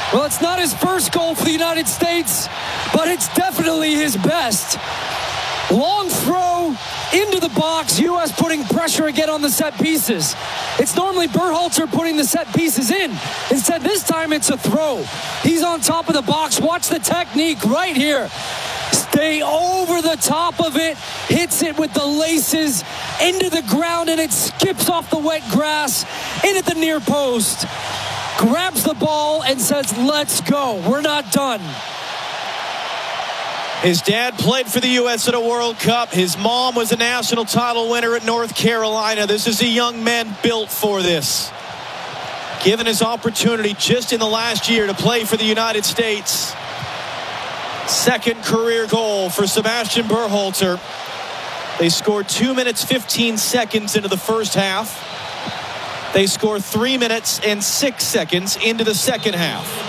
Well, it's not his first goal for the United States, but it's definitely his best. Long throw into the box, U.S. putting pressure again on the set pieces. It's normally Berhalter putting the set pieces in. Instead, this time it's a throw. He's on top of the box. Watch the technique right here. Stay over the top of it, hits it with the laces into the ground, and it skips off the wet grass in at the near post. Grabs the ball and says, let's go. We're not done. His dad played for the U.S. at a World Cup. His mom was a national title winner at North Carolina. This is a young man built for this. Given his opportunity just in the last year to play for the United States. Second career goal for Sebastian Berhalter. They scored 2 minutes 15 seconds into the first half. They score 3 minutes and 6 seconds into the second half.